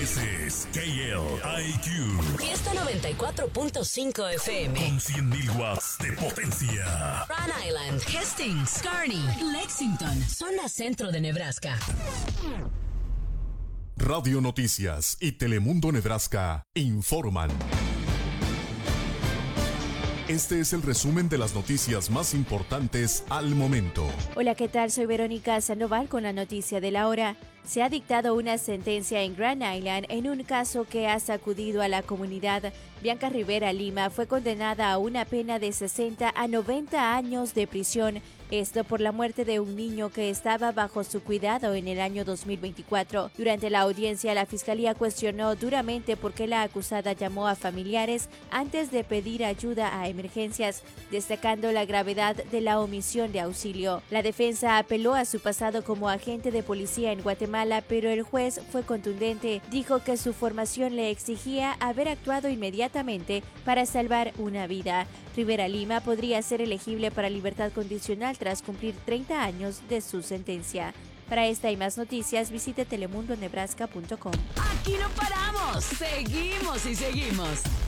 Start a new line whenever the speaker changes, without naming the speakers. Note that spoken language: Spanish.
Ese es KLIQ.
Fiesta 94.5 FM.
Con 100.000 watts de potencia.
Rhode Island, Hastings, Kearney, Lexington, zona centro de Nebraska.
Radio Noticias y Telemundo Nebraska informan. Este es el resumen de las noticias más importantes al momento.
Hola, ¿qué tal? Soy Verónica Sandoval con la noticia de la hora. Se ha dictado una sentencia en Grand Island en un caso que ha sacudido a la comunidad. Bianca Rivera Lima fue condenada a una pena de 60 a 90 años de prisión. Esto por la muerte de un niño que estaba bajo su cuidado en el año 2024. Durante la audiencia, la fiscalía cuestionó duramente por qué la acusada llamó a familiares antes de pedir ayuda a emergencias, destacando la gravedad de la omisión de auxilio. La defensa apeló a su pasado como agente de policía en Guatemala, pero el juez fue contundente. Dijo que su formación le exigía haber actuado inmediatamente para salvar una vida. Rivera Lima podría ser elegible para libertad condicional tras cumplir 30 años de su sentencia. Para esta y más noticias, visite telemundonebraska.com.
Aquí no paramos, seguimos y seguimos.